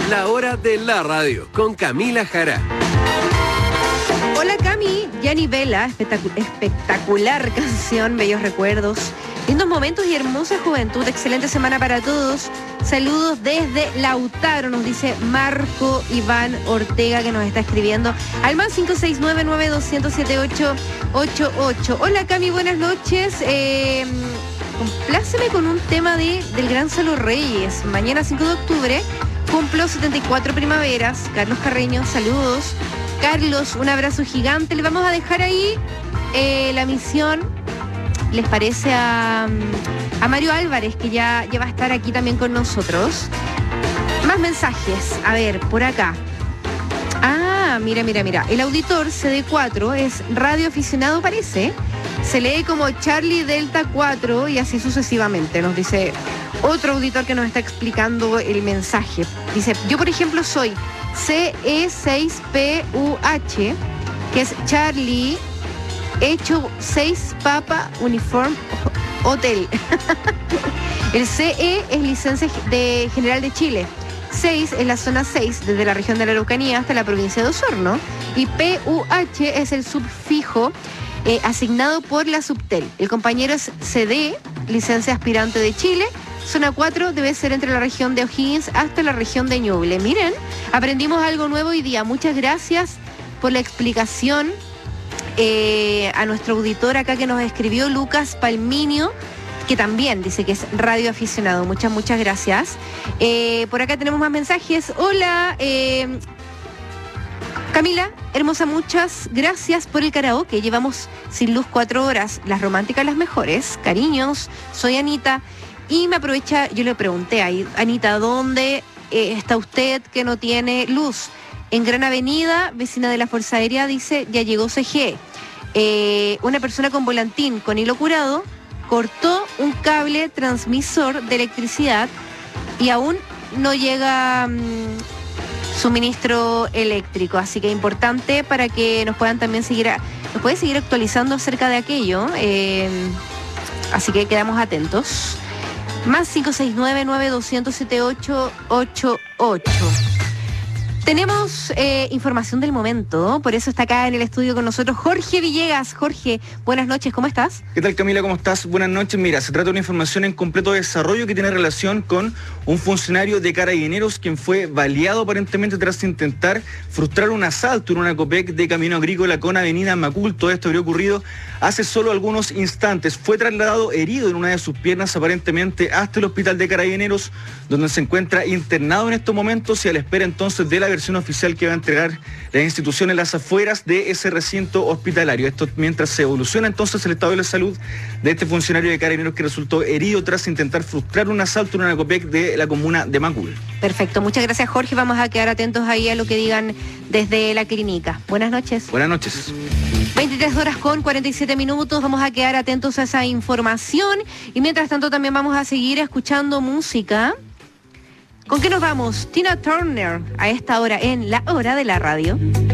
La hora de la radio con Camila Jara. Hola Cami, Gianni Vela, espectacular canción, bellos recuerdos, lindos momentos y hermosa juventud. Excelente semana para todos. Saludos desde Lautaro, nos dice Marco Iván Ortega, que nos está escribiendo al más 569-200-7888. Hola Cami, buenas noches. Compláceme con un tema del Gran Salo Reyes. Mañana 5 de octubre cumplo 74 primaveras. Carlos Carreño, saludos. Carlos, un abrazo gigante. Le vamos a dejar ahí la misión, ¿les parece? A Mario Álvarez, que ya va a estar aquí también con nosotros. Más mensajes. A ver, por acá. Mira. El auditor CD4 es radioaficionado, parece. Se lee como Charlie Delta 4 y así sucesivamente, nos dice otro auditor que nos está explicando el mensaje. Dice, yo por ejemplo soy CE6PUH, que es Charlie hecho 6 Papa Uniform Hotel. El CE es licencia de General de Chile. 6 es la zona 6, desde la región de la Araucanía hasta la provincia de Osorno. Y PUH es el subfijo asignado por la Subtel. El compañero es CD, licencia aspirante de Chile. Zona 4 debe ser entre la región de O'Higgins hasta la región de Ñuble. Miren, aprendimos algo nuevo hoy día. Muchas gracias por la explicación a nuestro auditor acá que nos escribió, Lucas Palminio, que también dice que es radioaficionado. Muchas gracias. Por acá tenemos más mensajes. Hola, Camila, hermosa, muchas gracias por el karaoke. Llevamos sin luz 4 horas. Las románticas, las mejores. Cariños, soy Anita. Y me aprovecha, yo le pregunté ahí, Anita, ¿dónde está usted que no tiene luz? En Gran Avenida, vecina de la Fuerza Aérea, dice, ya llegó CG. Una persona con volantín con hilo curado cortó un cable transmisor de electricidad y aún no llega suministro eléctrico. Así que importante para que nos puedan también seguir actualizando acerca de aquello. Así que quedamos atentos. Más 569-9200-7888. Tenemos información del momento, por eso está acá en el estudio con nosotros Jorge Villegas. Jorge, buenas noches, ¿cómo estás? ¿Qué tal, Camila? ¿Cómo estás? Buenas noches. Mira, se trata de una información en completo desarrollo que tiene relación con un funcionario de Carabineros quien fue baleado aparentemente tras intentar frustrar un asalto en una Copec de Camino Agrícola con Avenida Macul. Todo esto habría ocurrido hace solo algunos instantes. Fue trasladado herido en una de sus piernas aparentemente hasta el hospital de Carabineros, donde se encuentra internado en estos momentos y a la espera entonces de la versión oficial que va a entregar la institución en las afueras de ese recinto hospitalario. Esto mientras se evoluciona entonces el estado de la salud de este funcionario de Carabineros que resultó herido tras intentar frustrar un asalto en una Copec de la comuna de Macul. Perfecto, muchas gracias Jorge, vamos a quedar atentos ahí a lo que digan desde la clínica. Buenas noches. Buenas noches. 23 horas con 47 minutos, vamos a quedar atentos a esa información y mientras tanto también vamos a seguir escuchando música. ¿Con qué nos vamos? Tina Turner a esta hora en La Hora de la Radio.